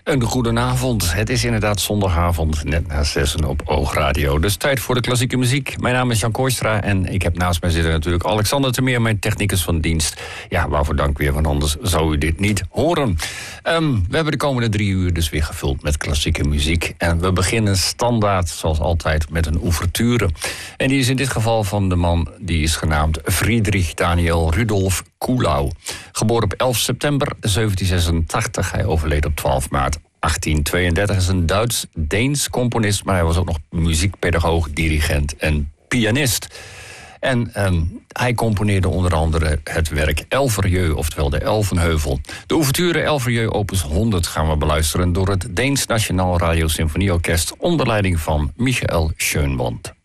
Een goedenavond. Het is inderdaad zondagavond, net na 6 op Oogradio. Dus tijd voor de klassieke muziek. Mijn naam is Jan Kooistra en ik heb naast mij zitten natuurlijk Alexander Termeer, mijn technicus van dienst. Ja, waarvoor dank weer, want anders zou u dit niet horen. We hebben de komende 3 uur dus weer gevuld met klassieke muziek. En we beginnen standaard, zoals altijd, met een ouverture. En die is in dit geval van de man die is genaamd Friedrich Daniel Rudolf Kuhlau. Geboren op 11 september 1786. Hij overleed op 12 maart 1832. Is een Duits-Deens componist, maar hij was ook nog muziekpedagoog, dirigent en pianist. En hij componeerde onder andere het werk Elverjeu, oftewel de Elfenheuvel. De ouverture Elverjeu opus 100 gaan we beluisteren door het Deens Nationaal Radio Symfonieorkest onder leiding van Michael Schönwand.